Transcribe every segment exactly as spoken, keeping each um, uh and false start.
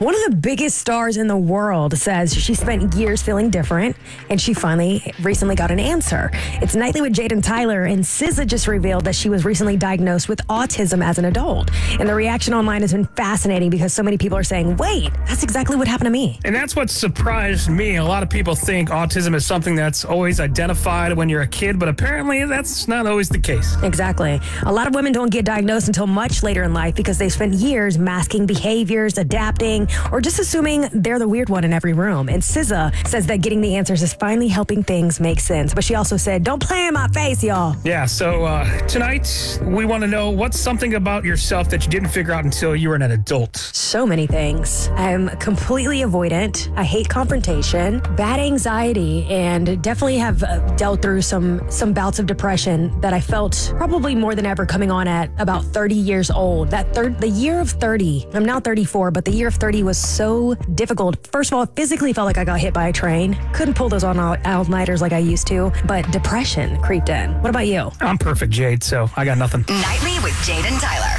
One of the biggest stars in the world says she spent years feeling different, and she finally recently got an answer. It's Nightly with Jade and Tyler, and S Z A just revealed that she was recently diagnosed with autism as an adult. And the reaction online has been fascinating because so many people are saying, wait, that's exactly what happened to me. And that's what surprised me. A lot of people think autism is something that's always identified when you're a kid, but apparently that's not always the case. Exactly. A lot of women don't get diagnosed until much later in life because they spent years masking behaviors, adapting, or just assuming they're the weird one in every room. And S Z A says that getting the answers is finally helping things make sense. But she also said, don't play in my face, y'all. Yeah, so uh, tonight we want to know what's something about yourself that you didn't figure out until you were an adult. So many things. I'm completely avoidant. I hate confrontation, bad anxiety, and definitely have uh, dealt through some, some bouts of depression that I felt probably more than ever coming on at about thirty years old. That third, the year of thirty, I'm now thirty-four, but the year of thirty was so difficult. First of all, it physically felt like I got hit by a train. Couldn't pull those all-nighters like I used to, but depression creeped in. What about you? I'm perfect, Jade, so I got nothing. Nightly with Jade and Tyler.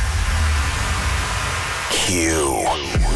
Q.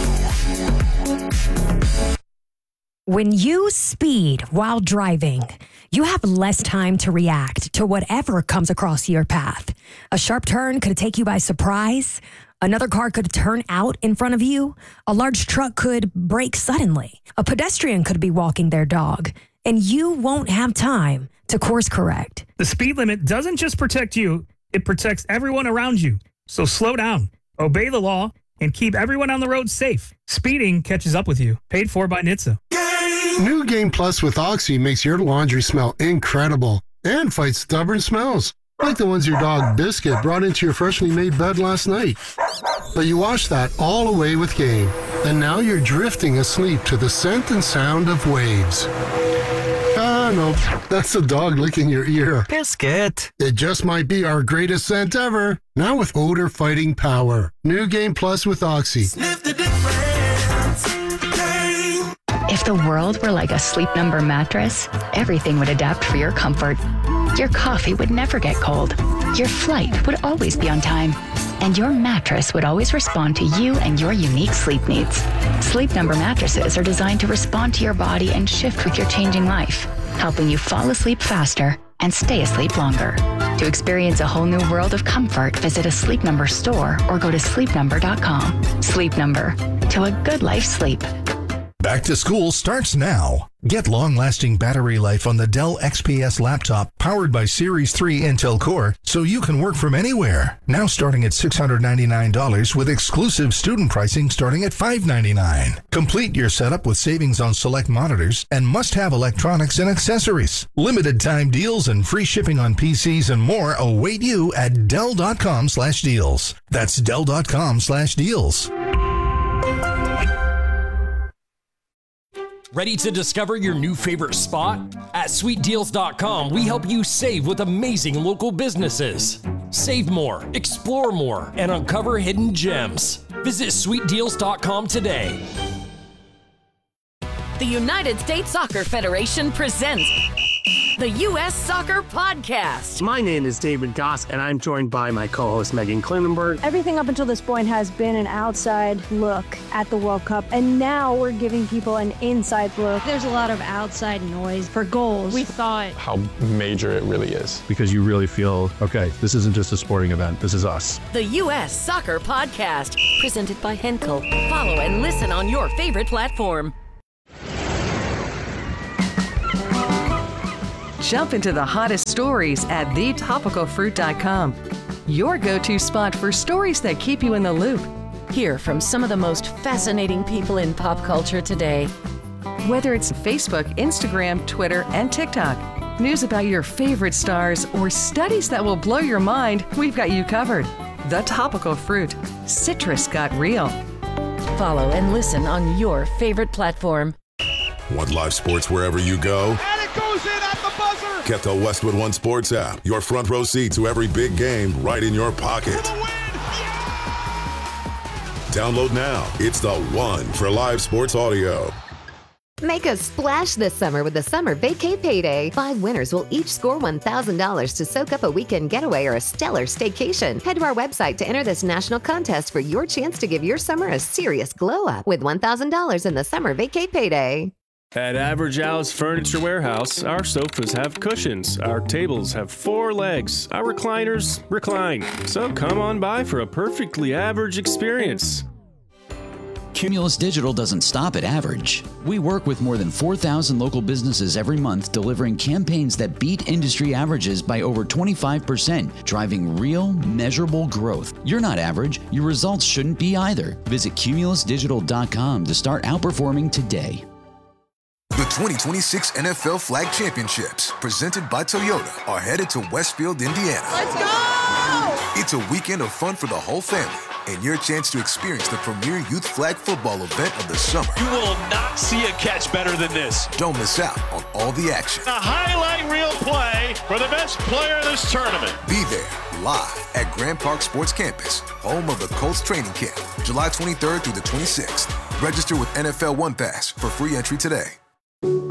When you speed while driving, you have less time to react to whatever comes across your path. A sharp turn could take you by surprise. Another car could turn out in front of you. A large truck could brake suddenly. A pedestrian could be walking their dog, and you won't have time to course correct. The speed limit doesn't just protect you, it protects everyone around you. So slow down, obey the law, and keep everyone on the road safe. Speeding catches up with you. Paid for by N H T S A. New Game Plus with Oxy makes your laundry smell incredible and fights stubborn smells, like the ones your dog Biscuit brought into your freshly made bed last night. But you washed that all away with Game, and now you're drifting asleep to the scent and sound of waves. Ah, no, that's the dog licking your ear. Biscuit. It just might be our greatest scent ever. Now with odor fighting power. New Game Plus with Oxy. Sniff the difference. Game. If the world were like a Sleep Number mattress, everything would adapt for your comfort. Your coffee would never get cold. Your flight would always be on time. And your mattress would always respond to you and your unique sleep needs. Sleep Number mattresses are designed to respond to your body and shift with your changing life, helping you fall asleep faster and stay asleep longer. To experience a whole new world of comfort, visit a Sleep Number store or go to sleep number dot com. Sleep Number, to a good life sleep. Back to school starts now. Get long-lasting battery life on the Dell X P S laptop powered by Series three Intel Core so you can work from anywhere. Now starting at six hundred ninety-nine dollars with exclusive student pricing starting at five hundred ninety-nine dollars. Complete your setup with savings on select monitors and must-have electronics and accessories. Limited time deals and free shipping on P Cs and more await you at Dell dot com slash deals. That's Dell dot com slash deals. Ready to discover your new favorite spot? At sweet deals dot com, we help you save with amazing local businesses. Save more, explore more, and uncover hidden gems. Visit sweet deals dot com today. The United States Soccer Federation presents the U S Soccer Podcast. My name is David Goss, and I'm joined by my co-host Megan Klinenberg. Everything up until this point has been an outside look at the World Cup, and now we're giving people an inside look. There's a lot of outside noise for goals. We thought how major it really is. Because you really feel, okay, this isn't just a sporting event, this is us. The U S Soccer Podcast, presented by Henkel. Follow and listen on your favorite platform. Jump into the hottest stories at the topical fruit dot com. Your go-to spot for stories that keep you in the loop. Hear from some of the most fascinating people in pop culture today. Whether it's Facebook, Instagram, Twitter, and TikTok, news about your favorite stars, or studies that will blow your mind, we've got you covered. The Topical Fruit. Citrus got real. Follow and listen on your favorite platform. Want live sports wherever you go? And it goes in at the buzzer. Get the Westwood One Sports app. Your front row seat to every big game right in your pocket. For the win. Yeah. Download now. It's the one for live sports audio. Make a splash this summer with the Summer Vacay Payday. Five winners will each score one thousand dollars to soak up a weekend getaway or a stellar staycation. Head to our website to enter this national contest for your chance to give your summer a serious glow up with one thousand dollars in the Summer Vacay Payday. At Average Al's Furniture Warehouse, our sofas have cushions, our tables have four legs, our recliners recline. So come on by for a perfectly average experience. Cumulus Digital doesn't stop at average. We work with more than four thousand local businesses every month, delivering campaigns that beat industry averages by over twenty-five percent, driving real, measurable growth. You're not average. Your results shouldn't be either. Visit cumulus digital dot com to start outperforming today. The twenty twenty-six N F L Flag Championships, presented by Toyota, are headed to Westfield, Indiana. Let's go! It's a weekend of fun for the whole family, and your chance to experience the premier youth flag football event of the summer. You will not see a catch better than this. Don't miss out on all the action. A highlight reel play for the best player of this tournament. Be there live at Grand Park Sports Campus, home of the Colts training camp, July twenty-third through the twenty-sixth. Register with N F L One Pass for free entry today.